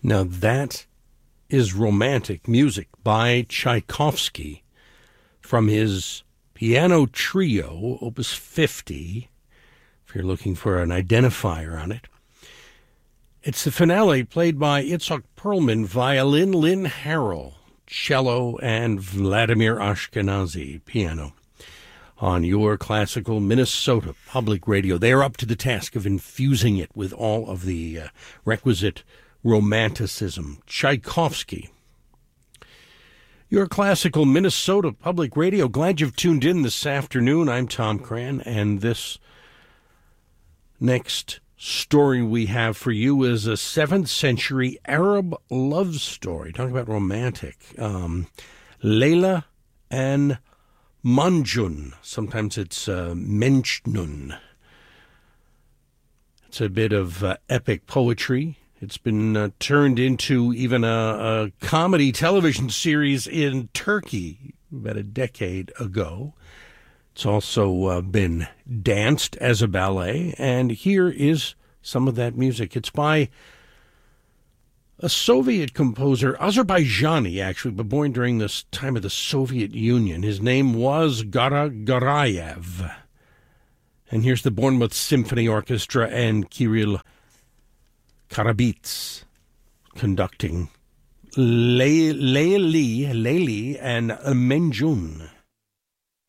Now that is romantic music by Tchaikovsky from his piano trio, Opus 50, if you're looking for an identifier on it. It's the finale played by Itzhak Perlman, violin, Lynn Harrell, cello, and Vladimir Ashkenazy, piano, on your classical Minnesota Public Radio. They are up to the task of infusing it with all of the requisite romanticism. Tchaikovsky. Your classical Minnesota Public Radio. Glad you've tuned in this afternoon. I'm Tom Cran, and this next story we have for you is a 7th century Arab love story. Talk about romantic. Layla and Manjun. Sometimes it's Menjnun. It's a bit of epic poetry. It's been turned into even a comedy television series in Turkey about a decade ago. It's also been danced as a ballet, and here is some of that music. It's by a Soviet composer, Azerbaijani actually, but born during this time of the Soviet Union. His name was Garagayev. And here's the Bournemouth Symphony Orchestra and Kirill Karabits conducting Layli and Menjun.